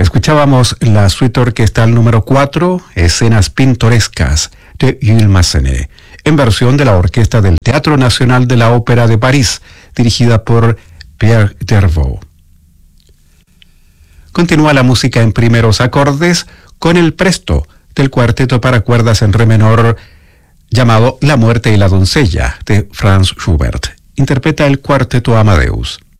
Escuchábamos la suite orquestal número 4, Escenas Pintorescas, de Jules Massenet, en versión de la orquesta del Teatro Nacional de la Ópera de París, dirigida por Pierre Dervaux. Continúa la música en primeros acordes con el presto del cuarteto para cuerdas en re menor llamado La muerte y la doncella, de Franz Schubert. Interpreta el cuarteto Amadeus.